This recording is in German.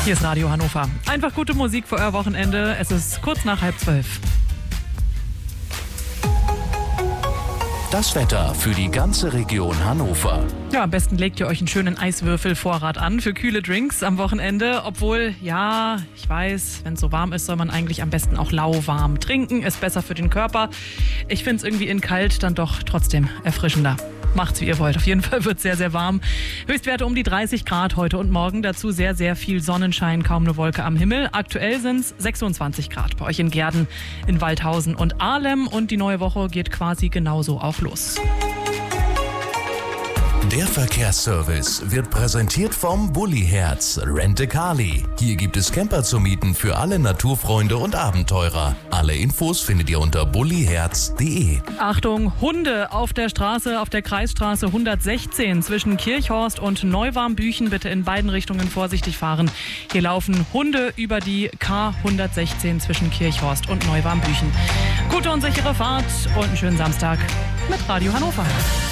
Hier ist Radio Hannover. Einfach gute Musik für euer Wochenende. Es ist kurz nach 11:30. Das Wetter für die ganze Region Hannover. Ja, am besten legt ihr euch einen schönen Eiswürfelvorrat an für kühle Drinks am Wochenende. Obwohl, ja, ich weiß, wenn es so warm ist, soll man eigentlich am besten auch lauwarm trinken. Ist besser für den Körper. Ich finde es irgendwie in kalt dann doch trotzdem erfrischender. Macht's, wie ihr wollt. Auf jeden Fall wird es sehr, sehr warm. Höchstwerte um die 30 Grad heute und morgen. Dazu sehr, sehr viel Sonnenschein, kaum eine Wolke am Himmel. Aktuell sind es 26 Grad bei euch in Gehrden, in Waldhausen und Ahlem. Und die neue Woche geht quasi genauso auch los. Der Verkehrsservice wird präsentiert vom Bulli-Herz Rent-A-Carly. Hier gibt es Camper zu mieten für alle Naturfreunde und Abenteurer. Alle Infos findet ihr unter bulliherz.de. Achtung, Hunde auf der Straße, auf der Kreisstraße 116 zwischen Kirchhorst und Neuwarmbüchen. Bitte in beiden Richtungen vorsichtig fahren. Hier laufen Hunde über die K116 zwischen Kirchhorst und Neuwarmbüchen. Gute und sichere Fahrt und einen schönen Samstag mit Radio Hannover.